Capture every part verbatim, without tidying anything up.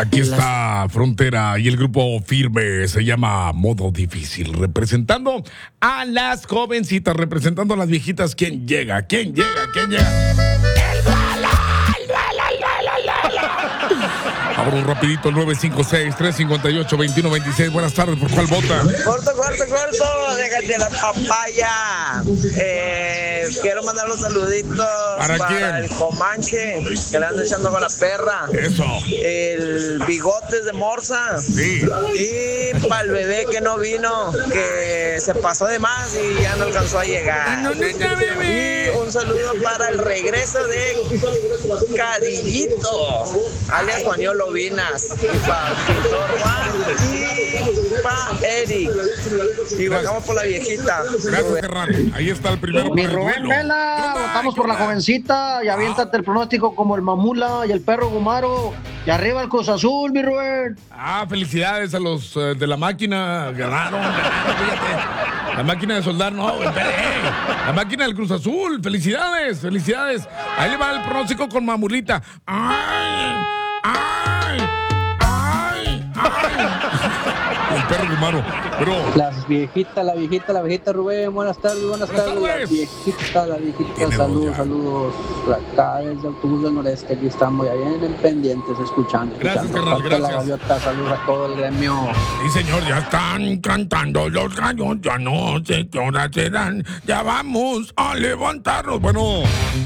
Aquí está Frontera y el grupo Firme se llama Modo Difícil, representando a las jovencitas, representando a las viejitas. ¿Quién llega? ¿Quién llega? ¿Quién llega? ¡El duelo! ¡El duelo! ¡El duelo! ¡El duelo! Abro rapidito, nueve cinco seis, tres cinco ocho, dos uno dos seis. Buenas tardes, ¿por cuál vota? Corto, corto, corto, déjate la papaya. Eh, quiero mandar los saluditos ¿Para, para quién? el Comanche, que le ando echando con la perra. Eso. El Bigotes de Morsa. Sí. Y para el bebé que no vino, que se pasó de más y ya no alcanzó a llegar. No, no, no, bebé. Y un saludo para el regreso de Cadillito, alias Juaniolo Vinas. Y para Pintor Juan y para Eric. Y bajamos por la viejita. Gracias, Ferran. Ahí está el primero. Mi para el Rubén duelo. Vela, votamos por la jovencita y aviéntate el pronóstico como el Mamula y el Perro Gumaro. Y arriba el Cruz Azul, mi Rubén. Ah, felicidades a los eh, de la máquina. Ganaron, ganaron, fíjate. La máquina de soldar, no, güey, espere. La máquina del Cruz Azul. Felicidades, felicidades. Ahí le va el pronóstico con Mamulita. ¡Ay! ¡Ay! ¡Ay! ¡Ay! El perro Gumaro. Pero. Las viejitas, la viejita, la viejita Rubén, buenas tardes, buenas, Buenas tardes. tardes. La viejita, la viejita, Tiene saludos, voz ya. saludos. Acá desde Autobús del Noreste, aquí estamos ya bien en pendientes, escuchando. Gracias, escuchando. carnal, Parte de gracias. La gaviota, saludos a todo el gremio. Sí, señor, ya están cantando los gallos, ya no sé qué hora serán, ya vamos a levantarnos. Bueno,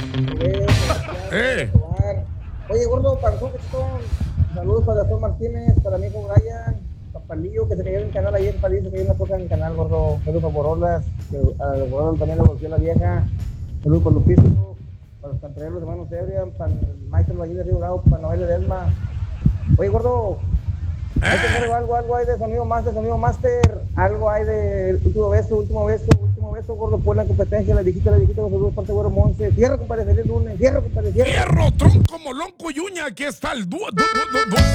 eh, Oye, gordo, para nosotros, saludos para Gastón Martínez, para mi hijo Brian, para Palillo, que se cayó en el canal ayer, Palillo se cayó en una cosa en el canal, gordo. Saludos para Borolas, que a los Borolas también le volvió la vieja. Saludos para Lupito, para los cantereros hermanos Ebrian, para el Michael Valle de Río Bravo, para Noel Edesma. Oye, gordo, hay que hacer algo, algo hay de sonido master, sonido master, algo hay de último beso, último beso, último beso, gordo, por la competencia, la viejita, la viejita, los saludos parte güero Monse. Fierro, compadre, feliz lunes, fierro, compadre, fierro. Fierro, tronco, molonco y uña, aquí está el dúo, dúo, dúo, dúo.